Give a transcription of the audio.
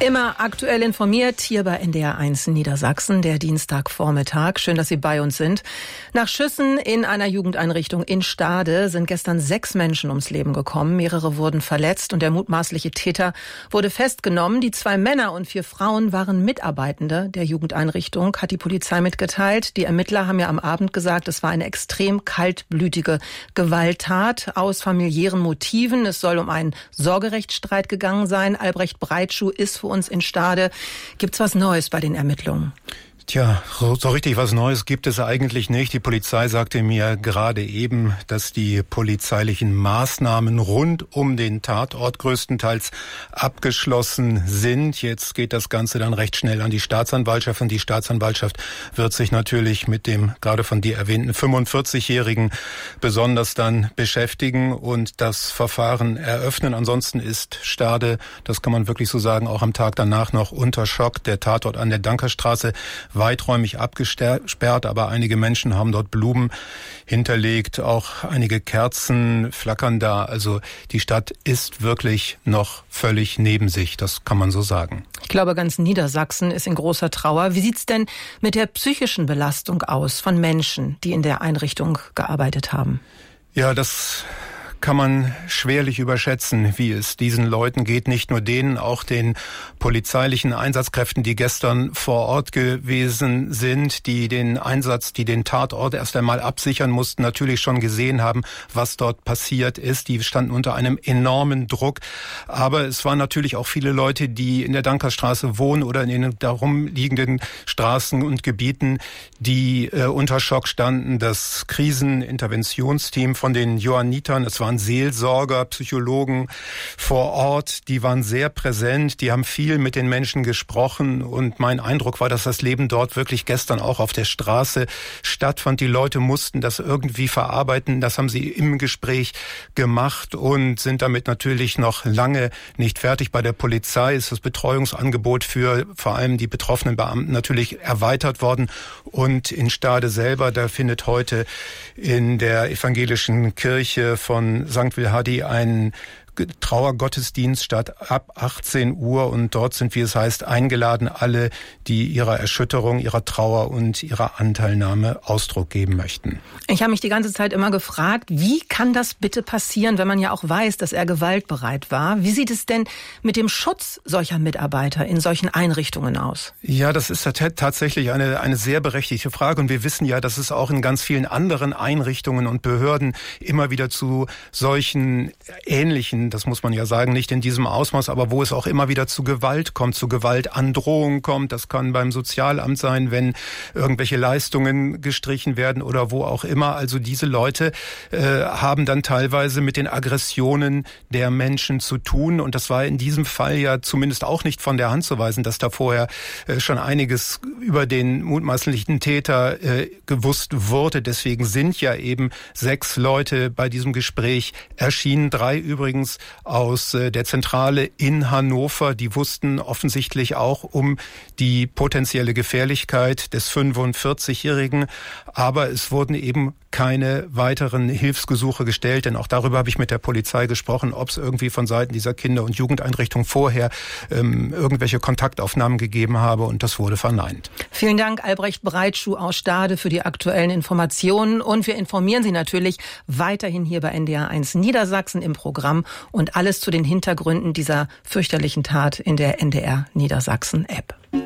Immer aktuell informiert hier bei NDR 1 Niedersachsen, der Dienstagvormittag. Schön, dass Sie bei uns sind. Nach Schüssen in einer Jugendeinrichtung in Stade sind gestern 6 Menschen ums Leben gekommen. Mehrere wurden verletzt und der mutmaßliche Täter wurde festgenommen. Die 2 Männer und 4 Frauen waren Mitarbeitende der Jugendeinrichtung, hat die Polizei mitgeteilt. Die Ermittler haben ja am Abend gesagt, es war eine extrem kaltblütige Gewalttat aus familiären Motiven. Es soll um einen Sorgerechtsstreit gegangen sein. Albrecht Breitschuh ist für uns in Stade. Gibt's was Neues bei den Ermittlungen? Tja, so richtig was Neues gibt es eigentlich nicht. Die Polizei sagte mir gerade eben, dass die polizeilichen Maßnahmen rund um den Tatort größtenteils abgeschlossen sind. Jetzt geht das Ganze dann recht schnell an die Staatsanwaltschaft und die Staatsanwaltschaft wird sich natürlich mit dem gerade von dir erwähnten 45-Jährigen besonders dann beschäftigen und das Verfahren eröffnen. Ansonsten ist Stade, das kann man wirklich so sagen, auch am Tag danach noch unter Schock. Der Tatort an der Dankerstraße weiträumig abgesperrt, aber einige Menschen haben dort Blumen hinterlegt, auch einige Kerzen flackern da. Also die Stadt ist wirklich noch völlig neben sich, das kann man so sagen. Ich glaube, ganz Niedersachsen ist in großer Trauer. Wie sieht's denn mit der psychischen Belastung aus von Menschen, die in der Einrichtung gearbeitet haben? Ja, das kann man schwerlich überschätzen, wie es diesen Leuten geht, nicht nur denen, auch den polizeilichen Einsatzkräften, die gestern vor Ort gewesen sind, die den Tatort erst einmal absichern mussten, natürlich schon gesehen haben, was dort passiert ist. Die standen unter einem enormen Druck. Aber es waren natürlich auch viele Leute, die in der Dankerstraße wohnen oder in den darum liegenden Straßen und Gebieten, die unter Schock standen. Das Kriseninterventionsteam von den Johannitern, es waren Seelsorger, Psychologen vor Ort, die waren sehr präsent, die haben viel mit den Menschen gesprochen und mein Eindruck war, dass das Leben dort wirklich gestern auch auf der Straße stattfand. Die Leute mussten das irgendwie verarbeiten, das haben sie im Gespräch gemacht und sind damit natürlich noch lange nicht fertig. Bei der Polizei ist das Betreuungsangebot für vor allem die betroffenen Beamten natürlich erweitert worden und in Stade selber, da findet heute in der evangelischen Kirche von St. Wilhadi ein Trauergottesdienst statt ab 18 Uhr und dort sind, wie es heißt, eingeladen alle, die ihrer Erschütterung, ihrer Trauer und ihrer Anteilnahme Ausdruck geben möchten. Ich habe mich die ganze Zeit immer gefragt, wie kann das bitte passieren, wenn man ja auch weiß, dass er gewaltbereit war? Wie sieht es denn mit dem Schutz solcher Mitarbeiter in solchen Einrichtungen aus? Ja, das ist tatsächlich eine sehr berechtigte Frage und wir wissen ja, dass es auch in ganz vielen anderen Einrichtungen und Behörden immer wieder zu solchen ähnlichen, das muss man ja sagen, nicht in diesem Ausmaß, aber wo es auch immer wieder zu Gewalt kommt, zu Gewaltandrohung kommt. Das kann beim Sozialamt sein, wenn irgendwelche Leistungen gestrichen werden oder wo auch immer. Also diese Leute haben dann teilweise mit den Aggressionen der Menschen zu tun. Und das war in diesem Fall ja zumindest auch nicht von der Hand zu weisen, dass da vorher schon einiges über den mutmaßlichen Täter gewusst wurde. Deswegen sind ja eben 6 Leute bei diesem Gespräch erschienen, 3 übrigens aus der Zentrale in Hannover. Die wussten offensichtlich auch um die potenzielle Gefährlichkeit des 45-Jährigen. Aber es wurden eben keine weiteren Hilfsgesuche gestellt, denn auch darüber habe ich mit der Polizei gesprochen, ob es irgendwie von Seiten dieser Kinder- und Jugendeinrichtung vorher irgendwelche Kontaktaufnahmen gegeben habe und das wurde verneint. Vielen Dank, Albrecht Breitschuh aus Stade, für die aktuellen Informationen und wir informieren Sie natürlich weiterhin hier bei NDR 1 Niedersachsen im Programm und alles zu den Hintergründen dieser fürchterlichen Tat in der NDR Niedersachsen App.